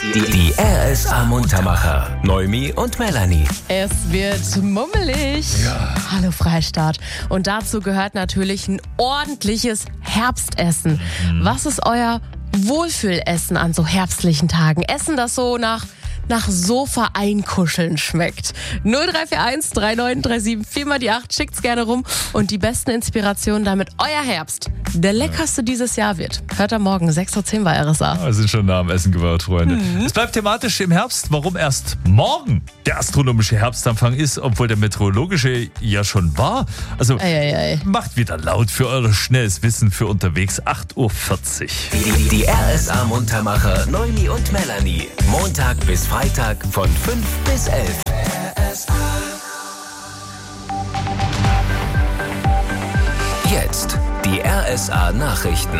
Die RSA Muntermacher. Noemi und Melanie. Es wird mummelig. Ja. Hallo Freistaat. Und dazu gehört natürlich ein ordentliches Herbstessen. Was ist euer Wohlfühlessen an so herbstlichen Tagen? Essen, das so nach Sofa einkuscheln schmeckt. 0341 3937 4 mal die 8, schickt's gerne rum. Und die besten Inspirationen, damit euer Herbst der leckerste dieses Jahr wird. Hört am Morgen 6.10 Uhr bei RSA. Wir sind schon nah am Essen geworden, Freunde. Es bleibt thematisch im Herbst. Warum erst morgen der astronomische Herbstanfang ist, obwohl der meteorologische ja schon war. Also macht wieder laut für euer schnelles Wissen für unterwegs. 8.40 Uhr. Die RSA Muntermacher Noemi und Melanie. Montag bis Freitag von 5 bis 11. Jetzt die RSA Nachrichten.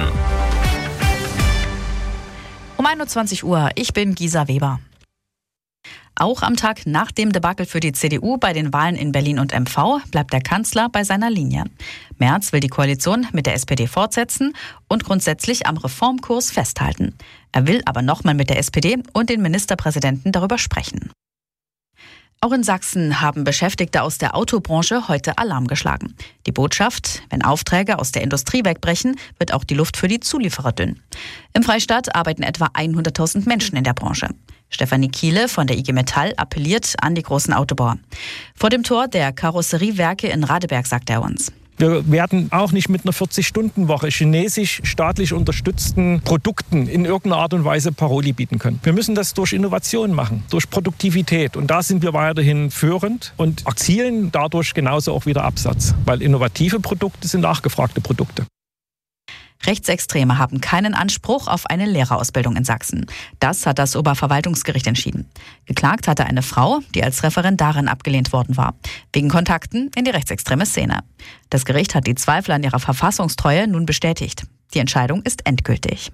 Um 21 Uhr, ich bin Gisa Weber. Auch am Tag nach dem Debakel für die CDU bei den Wahlen in Berlin und MV bleibt der Kanzler bei seiner Linie. Merz will die Koalition mit der SPD fortsetzen und grundsätzlich am Reformkurs festhalten. Er will aber nochmal mit der SPD und den Ministerpräsidenten darüber sprechen. Auch in Sachsen haben Beschäftigte aus der Autobranche heute Alarm geschlagen. Die Botschaft: Wenn Aufträge aus der Industrie wegbrechen, wird auch die Luft für die Zulieferer dünn. Im Freistaat arbeiten etwa 100.000 Menschen in der Branche. Stefanie Kiele von der IG Metall appelliert an die großen Autobauer. Vor dem Tor der Karosseriewerke in Radeberg sagt er uns: Wir werden auch nicht mit einer 40-Stunden-Woche chinesisch staatlich unterstützten Produkten in irgendeiner Art und Weise Paroli bieten können. Wir müssen das durch Innovation machen, durch Produktivität. Und da sind wir weiterhin führend und erzielen dadurch genauso auch wieder Absatz. Weil innovative Produkte sind nachgefragte Produkte. Rechtsextreme haben keinen Anspruch auf eine Lehrerausbildung in Sachsen. Das hat das Oberverwaltungsgericht entschieden. Geklagt hatte eine Frau, die als Referendarin abgelehnt worden war, wegen Kontakten in die rechtsextreme Szene. Das Gericht hat die Zweifel an ihrer Verfassungstreue nun bestätigt. Die Entscheidung ist endgültig.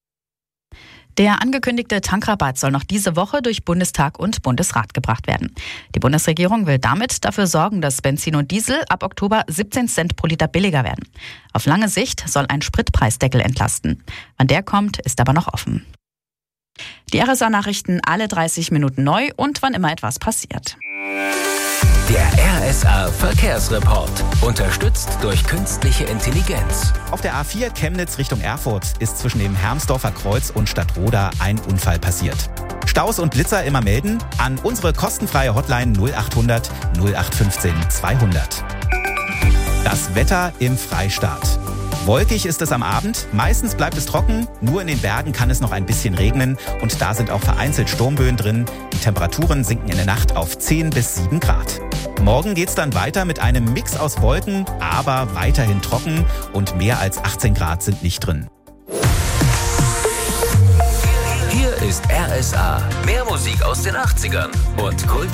Der angekündigte Tankrabatt soll noch diese Woche durch Bundestag und Bundesrat gebracht werden. Die Bundesregierung will damit dafür sorgen, dass Benzin und Diesel ab Oktober 17 Cent pro Liter billiger werden. Auf lange Sicht soll ein Spritpreisdeckel entlasten. Wann der kommt, ist aber noch offen. Die RSA-Nachrichten alle 30 Minuten neu und wann immer etwas passiert. Der RSA Verkehrsreport. Unterstützt durch künstliche Intelligenz. Auf der A4 Chemnitz Richtung Erfurt ist zwischen dem Hermsdorfer Kreuz und Stadtroda ein Unfall passiert. Staus und Blitzer immer melden an unsere kostenfreie Hotline 0800 0815 200. Das Wetter im Freistaat. Wolkig ist es am Abend, meistens bleibt es trocken, nur in den Bergen kann es noch ein bisschen regnen und da sind auch vereinzelt Sturmböen drin. Die Temperaturen sinken in der Nacht auf 10 bis 7 Grad. Morgen geht's dann weiter mit einem Mix aus Wolken, aber weiterhin trocken und mehr als 18 Grad sind nicht drin. Hier ist RSA. Mehr Musik aus den 80ern und Kult